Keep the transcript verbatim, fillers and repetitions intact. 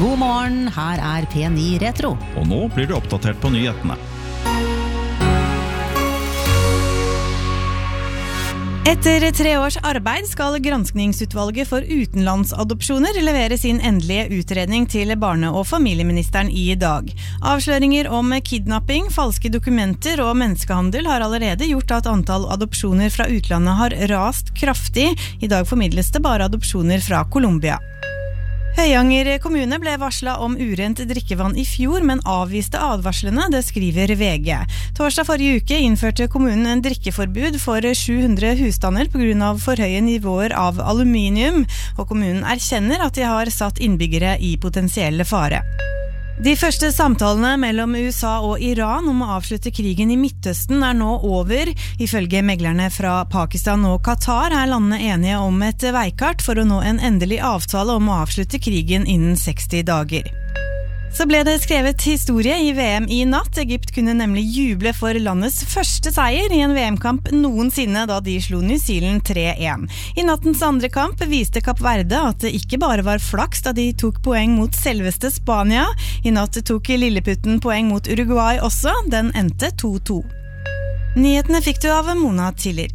God morgen, her er P ni Retro. Og nå blir du oppdatert på nyhetene. Etter tre års arbeid skal granskningsutvalget for utenlandsadopsjoner levere sin endelige utredning til barne- og familieministeren i dag. Avsløringer om kidnapping, falske dokumenter og menneskehandel har allerede gjort at antall adopsjoner fra utlandet har rast kraftig. I dag formidles det bare adopsjoner fra Colombia. Høyanger kommune ble varslet om urent drikkevann i fjor, men avviste advarslene, det skriver V G. Torsdag forrige uke innførte kommunen en drikkeforbud for sju hundre husstander på grunn av for høye nivåer av aluminium, og kommunen erkjenner at de har satt innbyggere i potensielle fare. De første samtalene mellom U S A og Iran om å avslutte krigen i Midtøsten er nå over. Ifølge meglerne fra Pakistan og Qatar er landene enige om et veikart for å nå en endelig avtale om å avslutte krigen innen seksti dager. Så ble det skrevet historie i V M i natt. Egypt kunne nemlig juble for landets første seier i en V M-kamp noensinne da de slo New Zealand tre én. I nattens andre kamp viste Kapp Verde at det ikke bare var flaks da de tok poeng mot selveste Spania. I natt tok Lilleputten poeng mot Uruguay også. Den endte to to. Nyhetene fikk du av Mona Tiller.